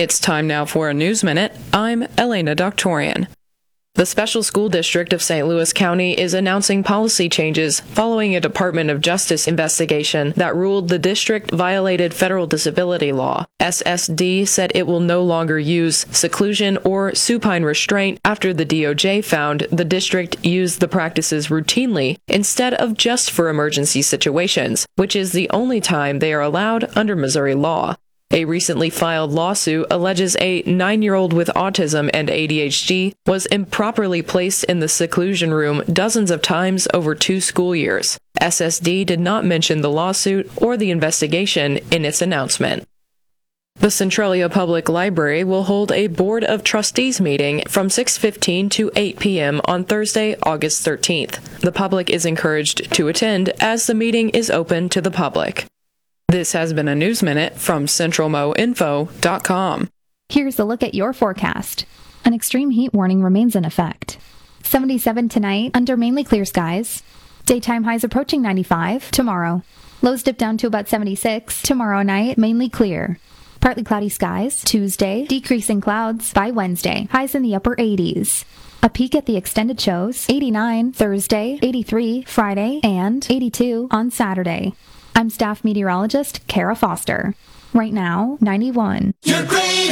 It's time now for a News Minute. I'm Elena Doctorian. The Special School District of St. Louis County is announcing policy changes following a Department of Justice investigation that ruled the district violated federal disability law. SSD said it will no longer use seclusion or supine restraint after the DOJ found the district used the practices routinely instead of just for emergency situations, which is the only time they are allowed under Missouri law. A recently filed lawsuit alleges a 9-year-old with autism and ADHD was improperly placed in the seclusion room dozens of times over 2 school years. SSD did not mention the lawsuit or the investigation in its announcement. The Centralia Public Library will hold a Board of Trustees meeting from 6:15 to 8 p.m. on Thursday, August 13th. The public is encouraged to attend as the meeting is open to the public. This has been a News Minute from CentralMoInfo.com. Here's a look at your forecast. An extreme heat warning remains in effect. 77 tonight under mainly clear skies. Daytime highs approaching 95 tomorrow. Lows dip down to about 76 tomorrow night, mainly clear. Partly cloudy skies Tuesday, decreasing clouds by Wednesday. Highs in the upper 80s. A peak at the extended shows 89 Thursday, 83 Friday, and 82 on Saturday. I'm staff meteorologist Kara Foster. Right now, 91. You're great.